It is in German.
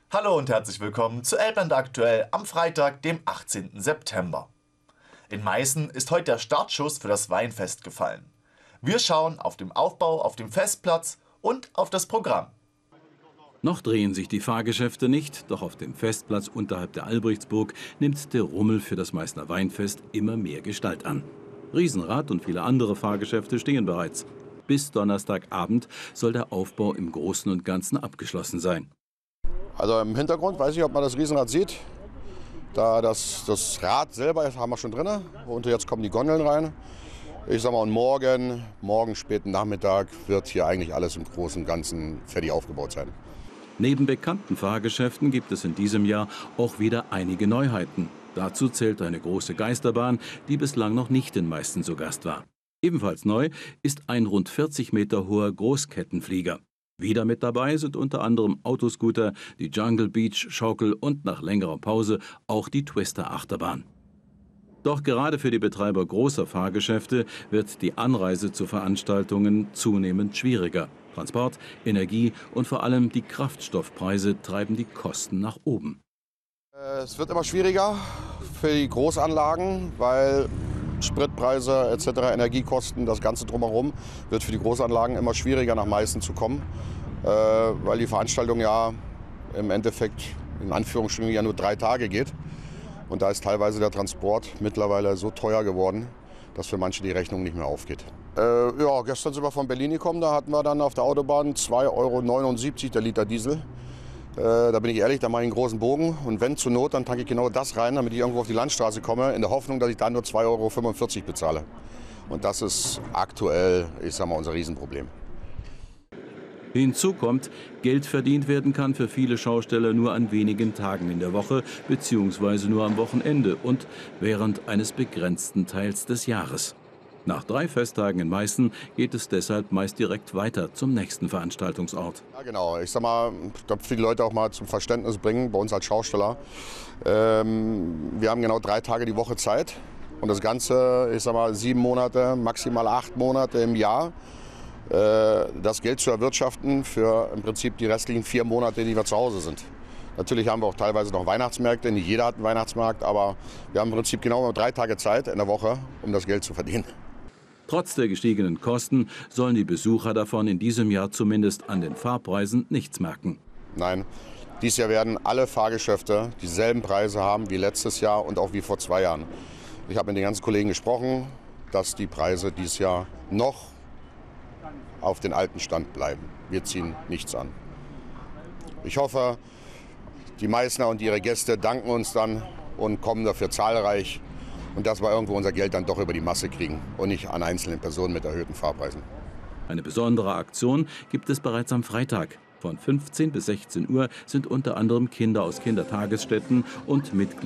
Hallo und herzlich willkommen zu Elbland aktuell am Freitag, dem 18. September. In Meißen ist heute der Startschuss für das Weinfest gefallen. Wir schauen auf den Aufbau auf dem Festplatz und auf das Programm. Noch drehen sich die Fahrgeschäfte nicht, doch auf dem Festplatz unterhalb der Albrichtsburg nimmt der Rummel für das Meißner Weinfest immer mehr Gestalt an. Riesenrad und viele andere Fahrgeschäfte stehen bereits. Bis Donnerstagabend soll der Aufbau im Großen und Ganzen abgeschlossen sein. Also im Hintergrund, weiß ich, ob man das Riesenrad sieht. Da das Rad selber haben wir schon drin und jetzt kommen die Gondeln rein. Ich sag mal, und morgen späten Nachmittag wird hier eigentlich alles im Großen und Ganzen fertig aufgebaut sein. Neben bekannten Fahrgeschäften gibt es in diesem Jahr auch wieder einige Neuheiten. Dazu zählt eine große Geisterbahn, die bislang noch nicht in Meißen zu Gast war. Ebenfalls neu ist ein rund 40 Meter hoher Großkettenflieger. Wieder mit dabei sind unter anderem Autoscooter, die Jungle Beach Schaukel und nach längerer Pause auch die Twister Achterbahn. Doch gerade für die Betreiber großer Fahrgeschäfte wird die Anreise zu Veranstaltungen zunehmend schwieriger. Transport, Energie und vor allem die Kraftstoffpreise treiben die Kosten nach oben. Es wird immer schwieriger für die Großanlagen, weil Spritpreise etc., Energiekosten, das Ganze drumherum, wird für die Großanlagen immer schwieriger nach Meißen zu kommen, weil die Veranstaltung ja im Endeffekt in Anführungsstrichen ja nur 3 Tage geht. Und da ist teilweise der Transport mittlerweile so teuer geworden, dass für manche die Rechnung nicht mehr aufgeht. Gestern sind wir von Berlin gekommen, da hatten wir dann auf der Autobahn 2,79 € der Liter Diesel. Da bin ich ehrlich, da mache ich einen großen Bogen und wenn zur Not, dann tanke ich genau das rein, damit ich irgendwo auf die Landstraße komme, in der Hoffnung, dass ich da nur 2,45 € bezahle. Und das ist aktuell, ich sag mal, unser Riesenproblem. Hinzu kommt, Geld verdient werden kann für viele Schausteller nur an wenigen Tagen in der Woche bzw. nur am Wochenende und während eines begrenzten Teils des Jahres. Nach 3 Festtagen in Meißen geht es deshalb meist direkt weiter zum nächsten Veranstaltungsort. Ja, genau. Ich sag mal, ich glaube, viele Leute auch mal zum Verständnis bringen, bei uns als Schausteller. Wir haben genau 3 Tage die Woche Zeit und das Ganze, ich sag mal, 7 Monate, maximal 8 Monate im Jahr, das Geld zu erwirtschaften für im Prinzip die restlichen 4 Monate, die wir zu Hause sind. Natürlich haben wir auch teilweise noch Weihnachtsmärkte, nicht jeder hat einen Weihnachtsmarkt, aber wir haben im Prinzip genau 3 Tage Zeit in der Woche, um das Geld zu verdienen. Trotz der gestiegenen Kosten sollen die Besucher davon in diesem Jahr zumindest an den Fahrpreisen nichts merken. Nein, dieses Jahr werden alle Fahrgeschäfte dieselben Preise haben wie letztes Jahr und auch wie vor 2 Jahren. Ich habe mit den ganzen Kollegen gesprochen, dass die Preise dieses Jahr noch auf den alten Stand bleiben. Wir ziehen nichts an. Ich hoffe, die Meißner und ihre Gäste danken uns dann und kommen dafür zahlreich. Und dass wir irgendwo unser Geld dann doch über die Masse kriegen und nicht an einzelnen Personen mit erhöhten Fahrpreisen. Eine besondere Aktion gibt es bereits am Freitag. Von 15 bis 16 Uhr sind unter anderem Kinder aus Kindertagesstätten und Mitglieder